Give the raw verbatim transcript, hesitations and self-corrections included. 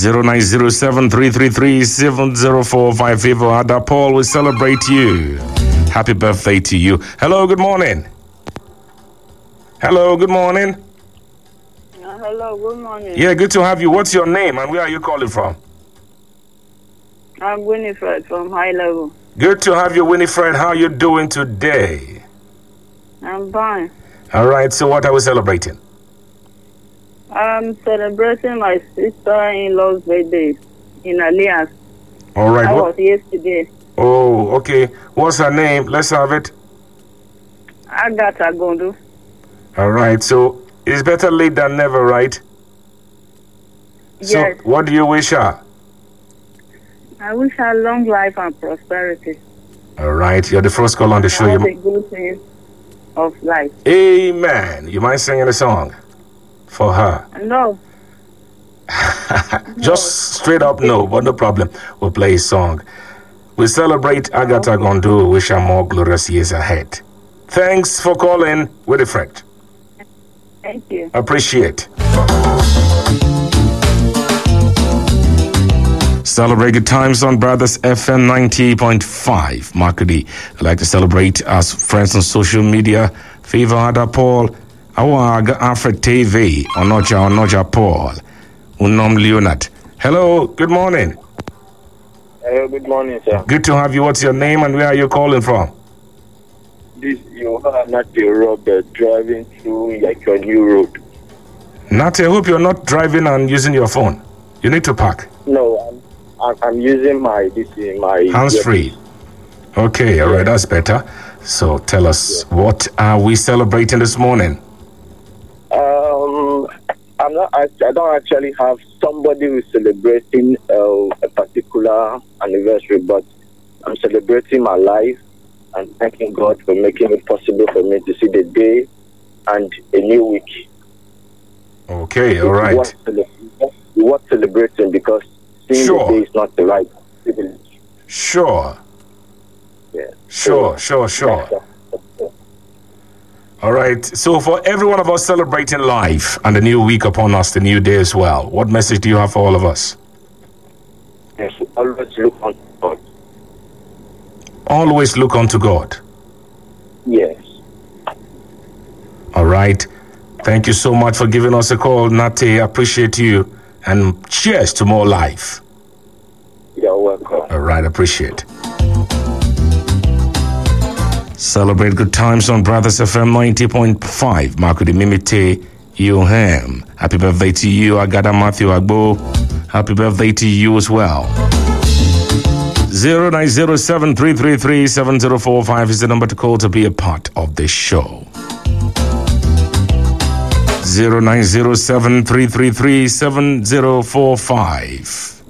zero nine zero seven three three three seven zero four five. Favor Ada Paul, we celebrate you. Happy birthday to you. Hello, good morning. Hello, good morning. Uh, hello, good morning. Yeah, good to have you. What's your name and where are you calling from? I'm Winifred from High Level. Good to have you, Winifred. How are you doing today? I'm fine. All right, so what are we celebrating? I'm celebrating my sister-in-law's birthday in Alliance. All right. That What? was yesterday. Oh, okay. What's her name? Let's have it. Agatha Gondu. All right, so it's better late than never, right? So Yes. what do you wish her? I wish her long life and prosperity. All right, you're the first call on the show. All You... the good things of life. Amen. You mind singing a song for her? No. Just straight up no, but no problem. We'll play a song. We celebrate Agatha Gondu. Wish her more glorious years ahead. Thanks for calling, Winifred. Thank you. Appreciate. Celebrate good times on Brothers F M ninety point five. Makudi. I'd like to celebrate as friends on social media. Favor Ada Paul. Awag Afrik T V. Onoja Onoja Paul. Unom Leonard. Hello, good morning. Hello, good morning, sir. Good to have you. What's your name and where are you calling from? This you are not a Robert driving through like your new road. Nate, I hope you're not driving and using your phone. You need to park. No, I'm I'm, I'm using my this is my Hands free. Okay, all right, that's better. So tell us, what are we celebrating this morning? Um, I'm not. I, I don't actually have somebody who's celebrating uh, a particular anniversary, but I'm celebrating my life and thanking God for making it possible for me to see the day and a new week. Okay, all right. What, what celebrating because seeing Sure. the day is not the right privilege. Sure, Yeah. sure, sure, sure. All right. So for every one of us celebrating life and the new week upon us, the new day as well, what message do you have for all of us? Yes, always look on God. Always look unto God. Yes. All right. Thank you so much for giving us a call, Nate. Appreciate you. And cheers to more life. You're welcome. All right, appreciate. Celebrate good times on Brothers F M ninety point five. Makudi Mimite Yoham. Happy birthday to you, Agada Matthew Agbo. Happy birthday to you as well. zero nine zero seven three three three seven zero four five is the number to call to be a part of this show. zero nine zero seven three three three seven zero four five.